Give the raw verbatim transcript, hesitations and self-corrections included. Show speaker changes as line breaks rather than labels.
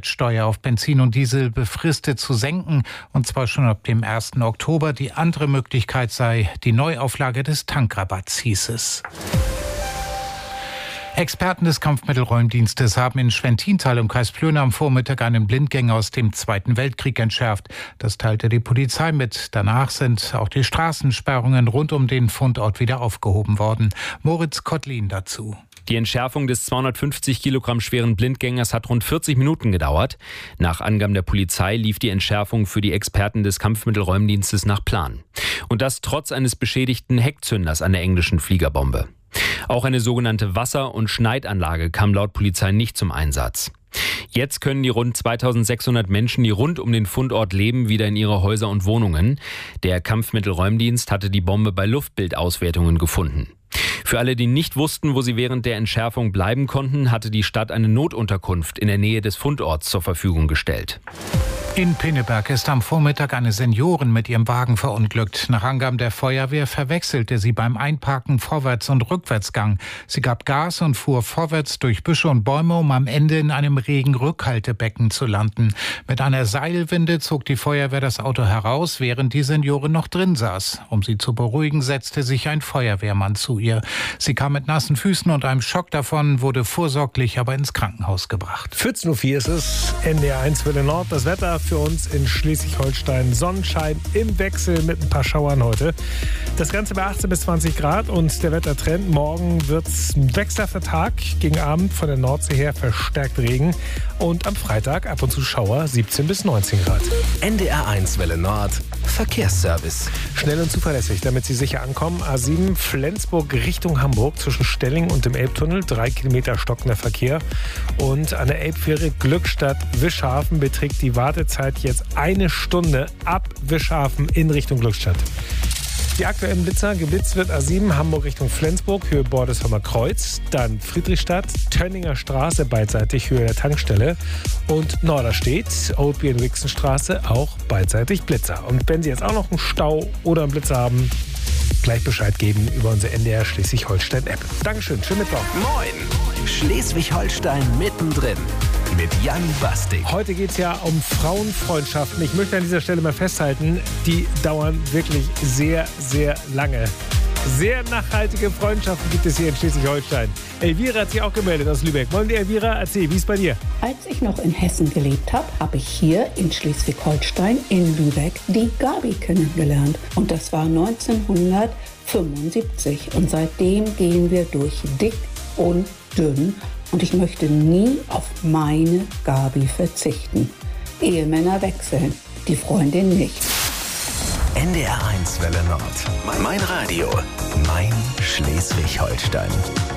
Mehrwertsteuer auf Benzin und Diesel befristet zu senken, und zwar schon ab dem ersten Oktober. Die andere Möglichkeit sei die Neuauflage des Tankrabatts, hieß es. Experten des Kampfmittelräumdienstes haben in Schwentintal im Kreis Plön am Vormittag einen Blindgänger aus dem Zweiten Weltkrieg entschärft. Das teilte die Polizei mit. Danach sind auch die Straßensperrungen rund um den Fundort wieder aufgehoben worden. Moritz Kottlin dazu.
Die Entschärfung des zweihundertfünfzig Kilogramm schweren Blindgängers hat rund vierzig Minuten gedauert. Nach Angaben der Polizei lief die Entschärfung für die Experten des Kampfmittelräumdienstes nach Plan. Und das trotz eines beschädigten Heckzünders an der englischen Fliegerbombe. Auch eine sogenannte Wasser- und Schneidanlage kam laut Polizei nicht zum Einsatz. Jetzt können die rund zweitausendsechshundert Menschen, die rund um den Fundort leben, wieder in ihre Häuser und Wohnungen. Der Kampfmittelräumdienst hatte die Bombe bei Luftbildauswertungen gefunden. Für alle, die nicht wussten, wo sie während der Entschärfung bleiben konnten, hatte die Stadt eine Notunterkunft in der Nähe des Fundorts zur Verfügung gestellt.
In Pinneberg ist am Vormittag eine Seniorin mit ihrem Wagen verunglückt. Nach Angaben der Feuerwehr verwechselte sie beim Einparken Vorwärts- und Rückwärtsgang. Sie gab Gas und fuhr vorwärts durch Büsche und Bäume, um am Ende in einem Regenrückhaltebecken zu landen. Mit einer Seilwinde zog die Feuerwehr das Auto heraus, während die Seniorin noch drin saß. Um sie zu beruhigen, setzte sich ein Feuerwehrmann zu ihr. Sie kam mit nassen Füßen und einem Schock davon, wurde vorsorglich aber ins Krankenhaus gebracht.
vierzehn Uhr vier ist es, N D R eins Welle Nord. Das Wetter für uns in Schleswig-Holstein. Sonnenschein im Wechsel mit ein paar Schauern heute. Das Ganze bei achtzehn bis zwanzig Grad und der Wettertrend. Morgen wird es ein wechselhafter Tag. Gegen Abend von der Nordsee her verstärkt Regen. Und am Freitag ab und zu Schauer, siebzehn bis neunzehn Grad.
N D R eins Welle Nord. Verkehrsservice.
Schnell und zuverlässig, damit Sie sicher ankommen. A sieben Flensburg Richtung Hamburg zwischen Stelling und dem Elbtunnel. Drei Kilometer stockender Verkehr. Und an der Elbfähre Glückstadt-Wischhafen beträgt die Wartezeit jetzt eine Stunde ab Wischhafen in Richtung Glückstadt. Die aktuellen Blitzer, geblitzt wird A sieben Hamburg Richtung Flensburg, Höhe Bordesheimer Kreuz, dann Friedrichstadt, Tönninger Straße beidseitig Höhe der Tankstelle und Norderstedt, Oldbier-Wixenstraße auch beidseitig Blitzer. Und wenn Sie jetzt auch noch einen Stau oder einen Blitzer haben, gleich Bescheid geben über unsere N D R Schleswig-Holstein-App. Dankeschön, schönen Mittwoch.
Moin, Schleswig-Holstein mittendrin mit Jan Bastik.
Heute geht es ja um Frauenfreundschaften. Ich möchte an dieser Stelle mal festhalten, die dauern wirklich sehr, sehr lange. Sehr nachhaltige Freundschaften gibt es hier in Schleswig-Holstein. Elvira hat sich auch gemeldet aus Lübeck. Wollen die Elvira erzählen, wie ist es bei dir?
Als ich noch in Hessen gelebt habe, habe ich hier in Schleswig-Holstein in Lübeck die Gabi kennengelernt. Und das war neunzehnhundertfünfundsiebzig. Und seitdem gehen wir durch dick und dünn. Und ich möchte nie auf meine Gabi verzichten. Ehemänner wechseln, die Freundin nicht.
N D R eins Welle Nord. Mein Radio. Mein Schleswig-Holstein.